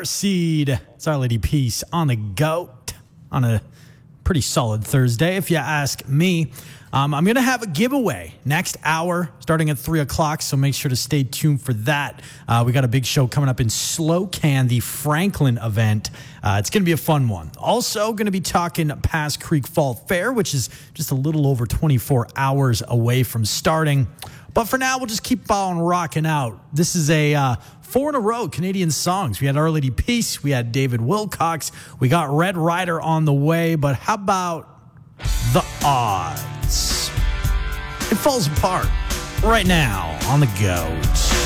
Starseed. It's Our Lady Peace on the goat on a pretty solid Thursday, if you ask me. I'm going to have a giveaway next hour starting at 3 o'clock, so make sure to stay tuned for that. We got a big show coming up in Slocan, the Franklin event. It's going to be a fun one. Also going to be talking Pass Creek Fall Fair, which is just a little over 24 hours away from starting. But for now, we'll just keep on rocking out. This is a 4 in a row Canadian songs. We had Our Lady Peace. We had David Wilcox. We got Red Rider on the way. But how about The Odds? It falls apart right now on the goat.